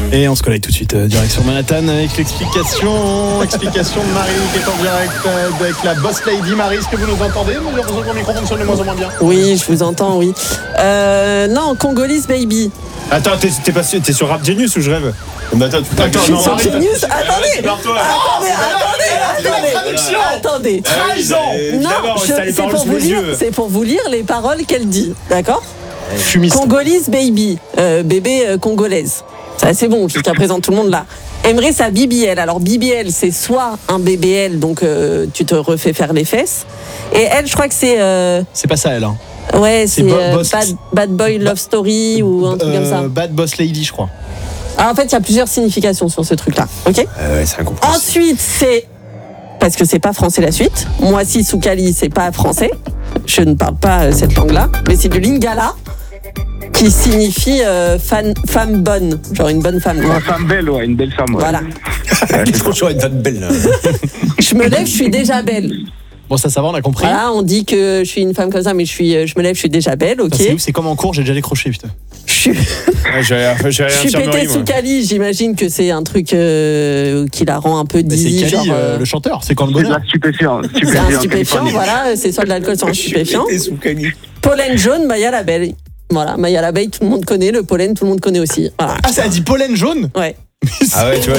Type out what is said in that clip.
Et on se connecte tout de suite direction Manhattan avec l'explication de Marie qui est en direct avec la boss lady. Marie, est-ce que vous nous entendez? Nous avons que le micro fonctionne de moins en moins bien. Oui, je vous entends, oui. Non, Congolese Baby. Attends, t'es sur Rap Genius ou je rêve? Je suis sur Genius. Attendez. Non, c'est pour vous lire les paroles qu'elle dit, d'accord? Fumiste. Congolese Baby, bébé congolaise. C'est assez bon jusqu'à présent, tout le monde là. Aimerait sa BBL. Alors BBL, c'est soit un BBL, donc tu te refais faire les fesses. Et elle, je crois que c'est... C'est pas ça, elle. Hein. Ouais, c'est bad Boy Love Story ou un truc comme ça. Bad Boss Lady, je crois. Ah, en fait, il y a plusieurs significations sur ce truc-là. Ok. Ouais, c'est incompréhensible. Ensuite, c'est... Parce que c'est pas français la suite. Moi, si Soukali, c'est pas français. Je ne parle pas cette langue-là. Mais c'est du lingala, qui signifie femme bonne. Genre une bonne femme. Une femme belle, ouais, une belle femme. Ouais. Voilà. Je trouve toujours une femme belle. Là. Je me lève, je suis déjà belle. Bon, ça va, on a compris. Voilà, on dit que je suis une femme comme ça, mais je me lève, je suis déjà belle, ok. C'est comme en cours, j'ai déjà décroché, putain. Je suis pété sous Kali, j'imagine que c'est un truc qui la rend un peu dizzy. C'est Kali, le chanteur, c'est quand le bonheur. C'est un stupéfiant, voilà, c'est soit de l'alcool, soit un stupéfiant. Pollen jaune, Maya l'abeille. Voilà, Maya l'abeille, tout le monde connaît, le pollen, tout le monde connaît aussi. Voilà. Ah, ça a dit pollen jaune? Ouais. Ah ouais, tu vois,